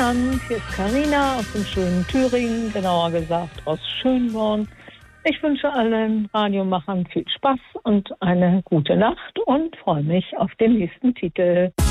Abend, hier ist Carina aus dem schönen Thüringen, genauer gesagt aus Schönborn. Ich wünsche allen Radiomachern viel Spaß und eine gute Nacht und freue mich auf den nächsten Titel.